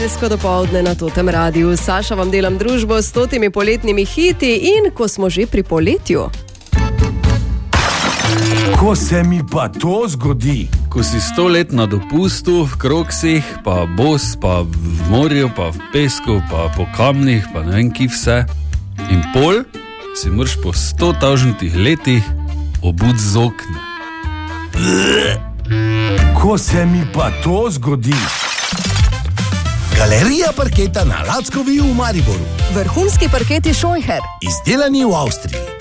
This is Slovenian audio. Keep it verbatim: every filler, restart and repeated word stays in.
Nedeljsko dopoldne na Totem Radiu. Saša vam delam družbo s stotimi poletnimi hiti in ko smo že pri poletju. Ko se mi pa to zgodi? Ko si sto let na dopustu, v kroksih, pa bos, pa v morju, pa v pesku, pa po kamnih, pa ne vem ki vse. In pol si moraš po sto tavžentih letih obud z okna. Ko se mi pa to zgodi? Galerija parketa na Lackovi v Mariboru. Vrhunski parketi Scheucher. Izdelani v Avstriji.